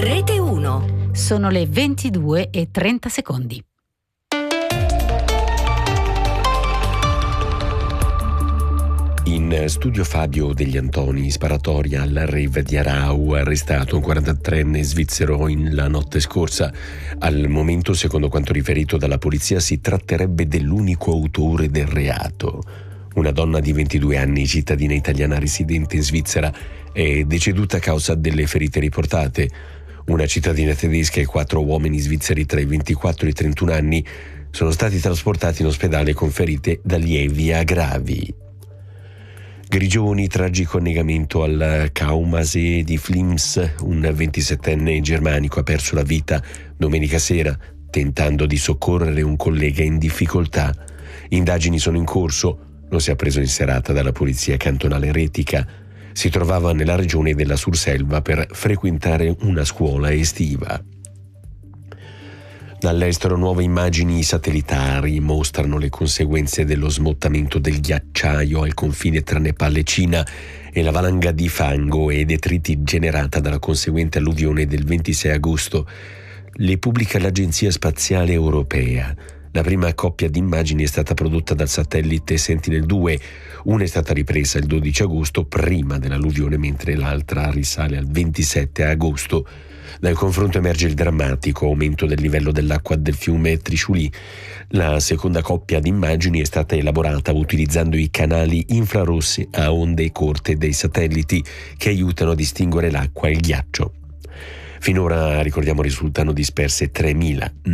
Rete 1. Sono le 22:30. In studio Fabio Degli Antoni, sparatoria alla rave di Arau, arrestato un 43enne svizzero la notte scorsa. Al momento, secondo quanto riferito dalla polizia, si tratterebbe dell'unico autore del reato. Una donna di 22 anni, cittadina italiana residente in Svizzera, è deceduta a causa delle ferite riportate. Una cittadina tedesca e 4 uomini svizzeri tra i 24 e i 31 anni sono stati trasportati in ospedale con ferite da lievi a gravi. Grigioni, tragico annegamento al Kaumasee di Flims. Un 27enne germanico ha perso la vita domenica sera tentando di soccorrere un collega in difficoltà. Indagini sono in corso. Lo si è appreso in serata dalla polizia cantonale Retica. Si trovava nella regione della Surselva per frequentare una scuola estiva. Dall'estero nuove immagini satellitari mostrano le conseguenze dello smottamento del ghiacciaio al confine tra Nepal e Cina e la valanga di fango e detriti generata dalla conseguente alluvione del 26 agosto. Le pubblica l'Agenzia Spaziale Europea. La prima coppia di immagini è stata prodotta dal satellite Sentinel-2. Una è stata ripresa il 12 agosto prima dell'alluvione, mentre l'altra risale al 27 agosto. Dal confronto emerge il drammatico aumento del livello dell'acqua del fiume Trishuli. La seconda coppia di immagini è stata elaborata utilizzando i canali infrarossi a onde corte dei satelliti che aiutano a distinguere l'acqua e il ghiaccio. Finora, ricordiamo, risultano disperse 3.000